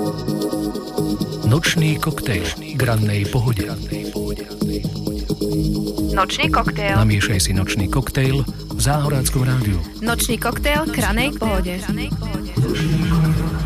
Nočný koktejl k rannej pohode. Nočný koktejl. Namiešaj si nočný koktejl v Záhoráckom rádiu. Nočný koktejl k ranej pohode. Nočný koktejl.